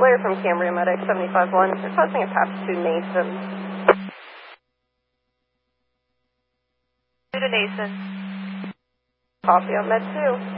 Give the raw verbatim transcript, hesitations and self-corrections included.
Blair from Cambria Medic seventy-five one, requesting a patch to Nason. To Nason. Copy on Med two.